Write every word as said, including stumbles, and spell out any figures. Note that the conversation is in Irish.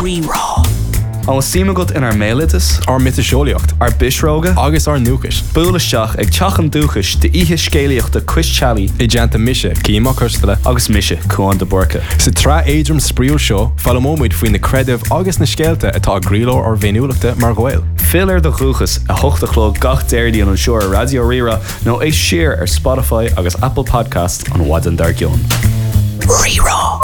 Rerá. An síime go in ar mélitas, ar mit seolaíocht, ar bisróga, agus ar nuachas. Búlaisteach ag teachan dúchas de ihe scéalaíochta Chris Chalí I deanta mise, címa chuirstala. agus mise chuan de borca. Sa trá éidrim spríúil seo, fáil móid faoin na creidimh agus na scéalta atá gríló ar bhéiniúlachta mar ghail. Fill ar do chuchas a hochtachló gach déirdí an seoir Radio Rira nó é siar ar Spotify agus Apple Podcast an Wadan Dargion. Rerá.